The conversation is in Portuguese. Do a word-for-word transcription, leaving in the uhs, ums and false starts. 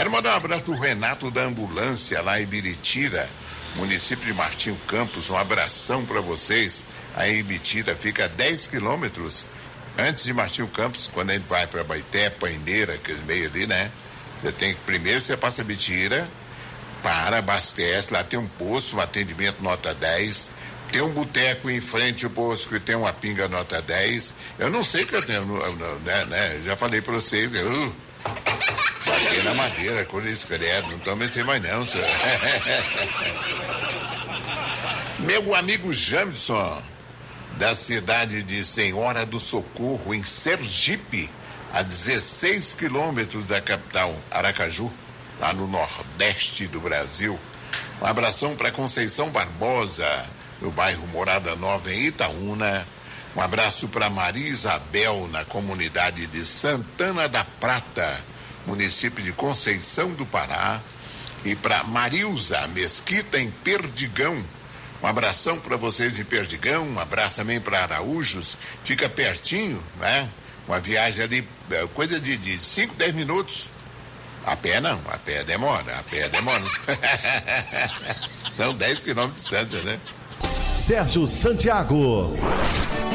Quero mandar um abraço pro Renato da Ambulância, lá em Biritira, município de Martinho Campos. Um abração para vocês. Aí em Biritira fica a dez quilômetros antes de Martinho Campos, quando a gente vai para Baité, Paineira, aquele meio ali, né? Você tem que, primeiro você passa Biritira, para, abastece, lá tem um posto, um atendimento nota dez, tem um boteco em frente ao posto que tem uma pinga nota dez. Eu não sei que eu tenho, né, né? Já falei para vocês, uh, batei na madeira, coisa escreve, não tô mexendo mais não, senhor. Meu amigo Jamison, da cidade de Senhora do Socorro, em Sergipe, a dezesseis quilômetros da capital Aracaju, lá no nordeste do Brasil. Um abração para Conceição Barbosa, no bairro Morada Nova, em Itaúna. Um abraço para Maria Isabel, na comunidade de Santana da Prata, município de Conceição do Pará. E para Marilza Mesquita, em Perdigão. Um abração para vocês em Perdigão, um abraço também para Araújos, fica pertinho, né? Uma viagem ali, coisa de cinco, dez minutos. A pé não, a pé demora, a pé demora. São dez quilômetros de distância, né? Sérgio Santiago.